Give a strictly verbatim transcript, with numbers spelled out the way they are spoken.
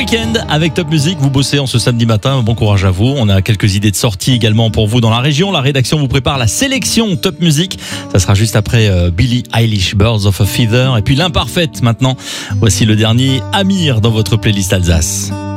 week-end avec Top Music. Vous bossez en ce samedi matin. Bon courage à vous. On a quelques idées de sorties également pour vous dans la région. La rédaction vous prépare la sélection Top Music. Ça sera juste après euh, Billie Eilish, Birds of a Feather. Et puis l'imparfaite maintenant. Voici le dernier Amir dans votre playlist Alsace.